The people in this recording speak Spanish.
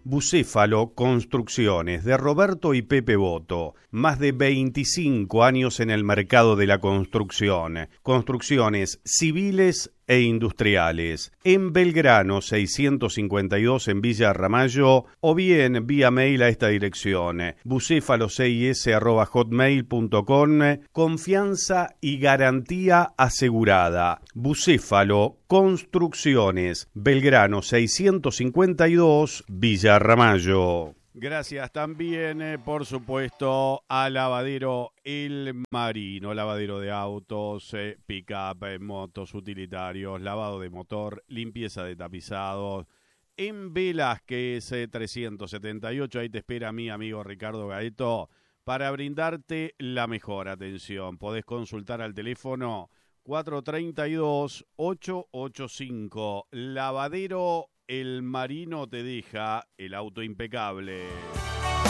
Bucéfalo Construcciones, de Roberto y Pepe Boto. Más de 25 años en el mercado de la construcción. Construcciones civiles e industriales. En Belgrano 652 en Villa Ramallo, o bien vía mail a esta dirección: bucefalo6s@hotmail.com. Confianza y garantía asegurada. Bucéfalo Construcciones, Belgrano 652, Villa Ramallo. Gracias también, por supuesto, a Lavadero El Marino, lavadero de autos, pick-up, motos, utilitarios, lavado de motor, limpieza de tapizados. En Velázquez 378, ahí te espera mi amigo Ricardo Gaeto para brindarte la mejor atención. Podés consultar al teléfono 432-885. Lavadero El Marino te deja el auto impecable.